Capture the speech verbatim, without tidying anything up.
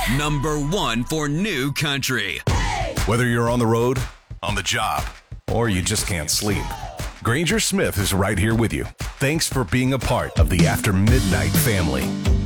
Number one for new country. Whether you're on the road, on the job, or you just can't sleep, Granger Smith is right here with you. Thanks for being a part of the After Midnight family.